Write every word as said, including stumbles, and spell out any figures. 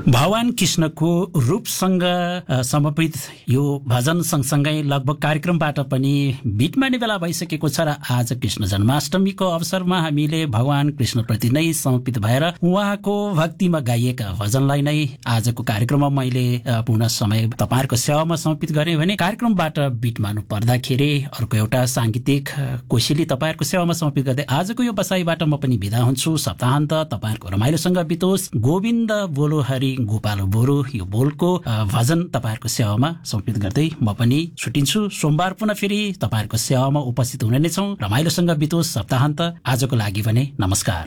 भगवान कृष्णको रूपसँग समर्पित यो भजन सँगसँगै लगभग कार्यक्रमबाट पनि बिट मार्ने बेला भइसकेको छ र आज कृष्ण जन्माष्टमीको अवसरमा हामीले भगवान कृष्णप्रति नै समर्पित भएर उहाँको भक्तिमा गाइएका भजनलाई नै आजको कार्यक्रममा मैले पूर्ण समय तपाईहरुको सेवामा समर्पित गरेँ भने कार्यक्रमबाट बिट मार्नु पर्दाखेरि अर्को एउटा सांगीतिक कोशिली तपाईहरुको सेवामा समर्पित गर्दै आजको यो बसाइबाट म पनि बिदा हुन्छु। सप्ताहन्त तपाईहरुको रमाइलोसँग बितोस्। गोविन्द बोलो हरि गोपाल बोरो यो बोलको भजन तपाईहरुको सेवामा समर्पित गर्दै म पनि छुटिन्छु। सोमबार पुनः फेरि तपाईहरुको सेवामा उपस्थित हुने नै छौं। रमाइलोसँग बितोस् सप्ताहन्त। आजको लागि भने नमस्कार।